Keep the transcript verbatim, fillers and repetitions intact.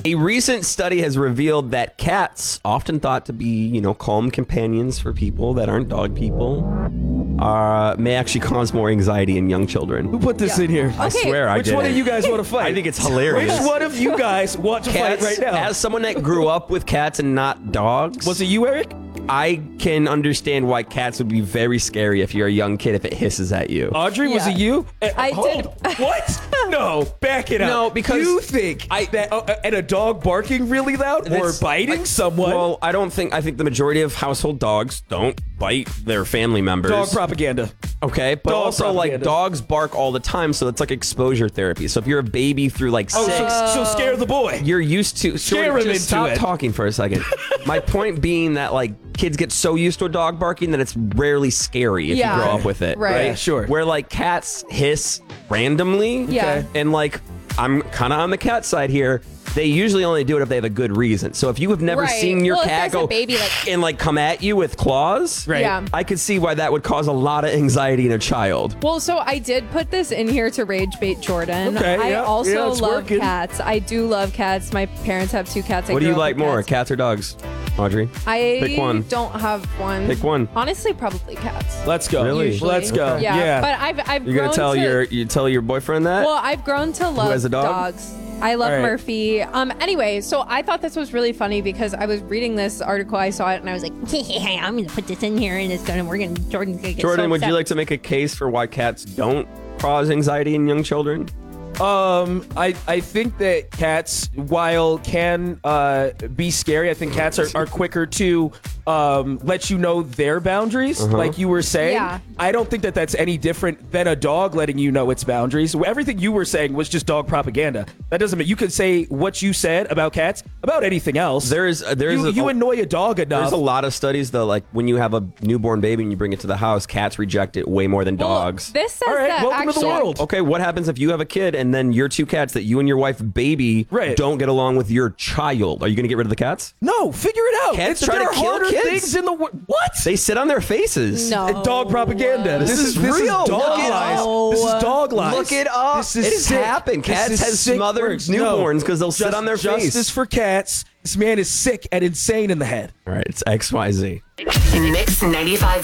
A recent study has revealed that cats, often thought to be, you know, calm companions for people that aren't dog people, uh, may actually cause more anxiety in young children. Who put this Yeah. in here? I Okay, swear I Which did one it. of you guys want to fight? I think it's hilarious. Which one of you guys want to Cats, fight right now? as someone that grew up with cats and not dogs, Was it you, Eric? I can understand why cats would be very scary if you're a young kid if it hisses at you. Audrey, was Yeah. it you? Uh, I hold. What? No, back it up. No, because you think I- that uh, and a dog barking really loud or That's- biting like, someone. Well, I don't think, I think the majority of household dogs don't bite their family members. dog propaganda. Okay, but Dog also like propaganda. dogs bark all the time, so it's like exposure therapy. So if you're a baby through like Oh, six, so, so scare the boy. you're used to Scare Shorty, him just into stop it. talking for a second. My point being that like kids get so used to a dog barking that it's rarely scary if Yeah. you grow up with it, Right. right? Yeah, sure. Where like cats hiss randomly, Yeah. Okay. and like I'm kind of on the cat side here. They usually only do it if they have a good reason. So if you have never Right. seen your Well, if cat there's a go baby, like- and like come at you with claws, Right. Yeah. I could see why that would cause a lot of anxiety in a child. Well, so I did put this in here to rage bait Jordan. Okay, I yeah, also yeah, it's love working. cats. I do love cats. My parents have two cats. I What do grew you up like with more, cats. cats or dogs, Audrey? I Pick one. don't have one. Pick one. Honestly, probably cats. Let's go. Really? Usually. Let's go. Yeah, Yeah. but I've I've You're gonna grown tell to, your you tell your boyfriend that? Well, I've grown to love has a dog? dogs. I love All right. Murphy. Um. Anyway, so I thought this was really funny because I was reading this article. I saw it and I was like, "Hey, I'm gonna put this in here and it's gonna we're gonna Jordan's gonna get Jordan, so would you upset." like to make a case for why cats don't cause anxiety in young children? Um, I, I think that cats, while can uh, be scary, I think cats are, are quicker to um, let you know their boundaries, Uh-huh. like you were saying. Yeah. I don't think that that's any different than a dog letting you know its boundaries. Everything you were saying was just dog propaganda. That doesn't mean you could say what you said about cats about anything else. There is uh, there is you, a, you annoy a dog enough. there's a lot of studies though, like when you have a newborn baby and you bring it to the house, cats reject it way more than Well, dogs. This says All right, that welcome to actually, the world. Okay, what happens if you have a kid and then your two cats that you and your wife baby Right. don't get along with your child? Are you going to get rid of the cats? No, figure it out. Cats It's- try there to are kill harder kids. things in the world. What? They sit on their faces. No. Dog propaganda. This, This is, is this real. Is Look dog it lies. up. This is dog lies. Look it up. This is It has sick. happened. This Cats is have sick smothered words. newborns 'cause they'll sit Just- on their face. Justice for cats. This man is sick and insane in the head. All right, it's X Y Z. Mix ninety-five